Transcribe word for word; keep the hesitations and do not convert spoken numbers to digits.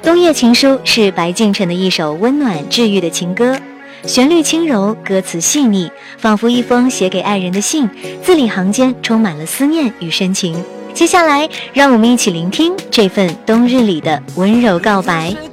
冬夜情书是白敬晨的一首温暖治愈的情歌，旋律轻柔，歌词细腻，仿佛一封写给爱人的信，字里行间充满了思念与深情。接下来让我们一起聆听这份冬日里的温柔告白。